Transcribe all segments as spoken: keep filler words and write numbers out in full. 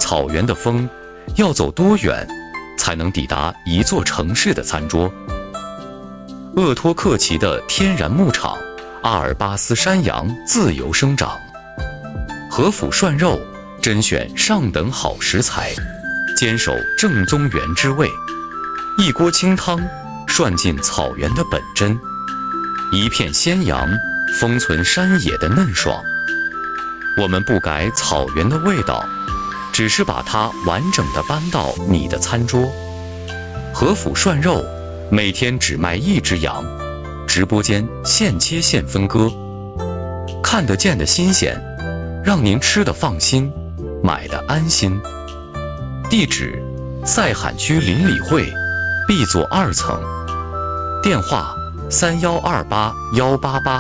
草原的风要走多远才能抵达一座城市的餐桌？鄂托克旗的天然牧场，阿尔巴斯山羊自由生长。和府涮肉，甄选上等好食材，坚守正宗原汁味。一锅清汤，涮尽草原的本真。一片鲜羊，封存山野的嫩爽。我们不改草原的味道，只是把它完整地搬到你的餐桌。和府涮肉，每天只卖一只羊，直播间现切现分割，看得见的新鲜，让您吃得放心，买得安心。地址：赛罕区邻里会 B 座二层，电话：三幺二八幺八八。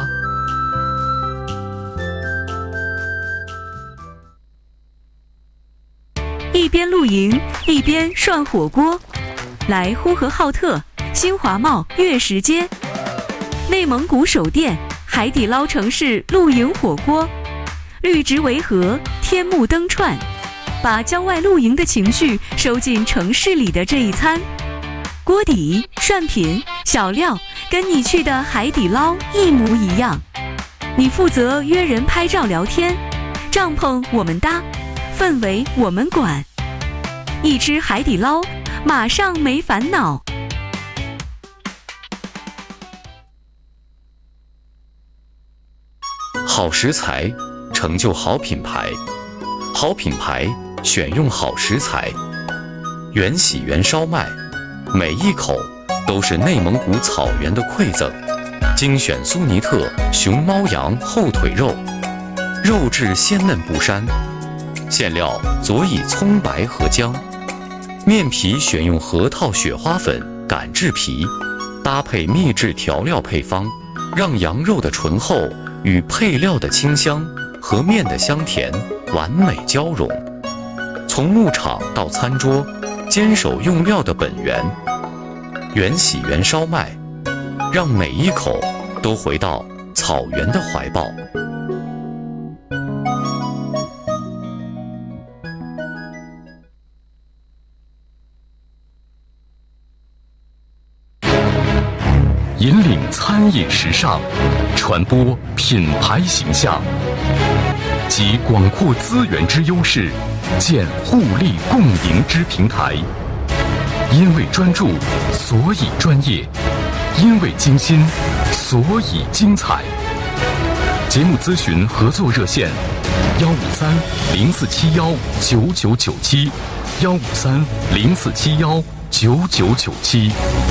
一边露营一边涮火锅，来呼和浩特新华贸月食街，内蒙古首店海底捞城市露营火锅，绿植围河，天幕灯串，把郊外露营的情绪收进城市里的这一餐。锅底、涮品、小料跟你去的海底捞一模一样，你负责约人拍照聊天，帐篷我们搭，氛围我们管。一吃海底捞，马上没烦恼。 好食材成就好品牌，好品牌选用好食材。原喜原烧麦，每一口都是内蒙古草原的馈赠。精选苏尼特熊猫羊后腿肉，肉质鲜嫩不膻，馅料佐以葱白和姜。面皮选用核桃雪花粉擀制皮，搭配秘制调料配方，让羊肉的醇厚与配料的清香和面的香甜完美交融。从牧场到餐桌，坚守用料的本源。原喜原烧麦，让每一口都回到草原的怀抱。 引领餐饮时尚，传播品牌形象，集广阔资源之优势，建互利共赢之平台。因为专注，所以专业；因为精心，所以精彩。节目咨询合作热线：幺五三零四七幺九九九七，幺五三零四七幺九九九七。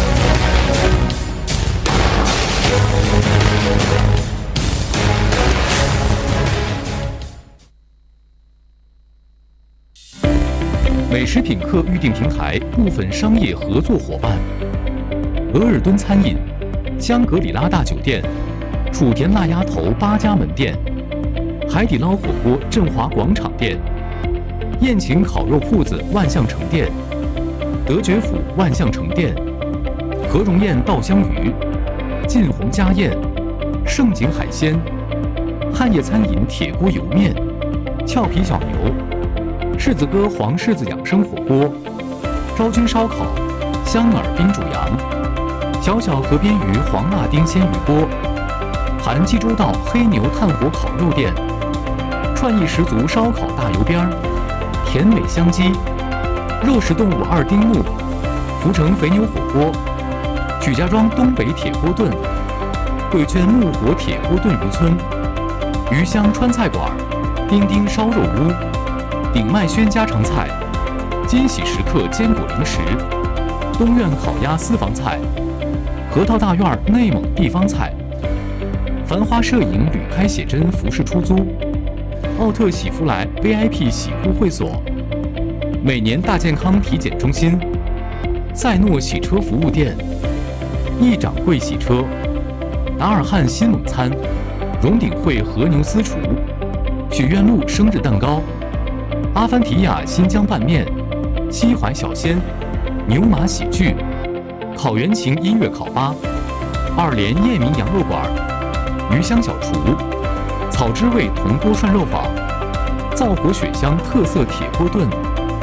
美食品客预订平台部分商业合作伙伴：额尔敦餐饮、香格里拉大酒店、楚田腊鸭头八家门店、海底捞火锅振华广场店、宴请烤肉铺子万象城店、德觉府万象城店、何荣宴稻香鱼、晋宏家宴、盛景海鲜、汉业餐饮铁锅油面、俏皮小牛、柿子哥黄柿子养生火锅、昭君烧烤、香饵冰煮羊、小小河边鱼黄辣丁鲜鱼锅、韩济州道黑牛炭火烤肉店、创意十足烧烤大油边、甜美香鸡、肉食动物二丁目、福成肥牛火锅、曲家庄东北铁锅炖、贵圈木火铁锅炖鱼村、鱼香川菜馆、丁丁烧肉屋、鼎麦轩家常菜、金喜时刻坚果零食、东苑烤鸭私房菜、核桃大院内蒙地方菜、繁花摄影旅拍写真服饰出租、奥特喜福来 V I P 洗护会所、每年大健康体检中心、赛诺洗车服务店、一掌柜洗车、达尔汉新蒙餐、荣鼎会和牛私厨、许愿路生日蛋糕、阿凡提亚新疆拌面、西淮小鲜、牛马喜剧、烤原琴音乐烤吧、二连叶明羊肉馆、鱼香小厨、草之味铜锅涮肉坊、灶火雪香特色铁锅炖、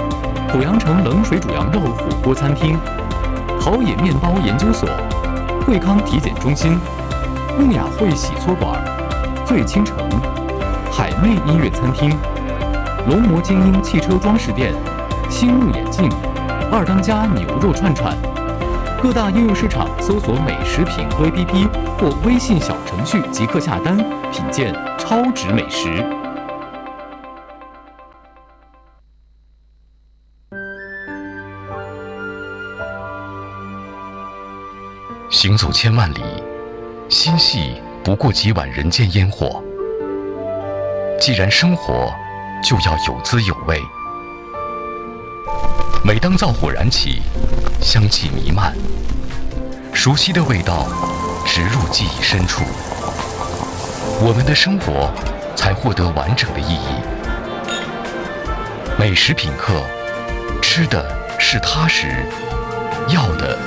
濮阳城冷水煮羊肉火锅餐厅、陶冶面包研究所、惠康体检中心、穆雅汇洗搓馆、醉倾城、海魅音乐餐厅、龙魔精英汽车装饰店、星目眼镜、二当家牛肉串串。各大应用市场搜索美食品客 A P P 或微信小程序即可下单，品鉴超值美食。 行走千万里，心系不过几碗人间烟火。既然生活，就要有滋有味。每当灶火燃起，香气弥漫，熟悉的味道植入记忆深处，我们的生活才获得完整的意义。美食品客，吃的是踏实，要的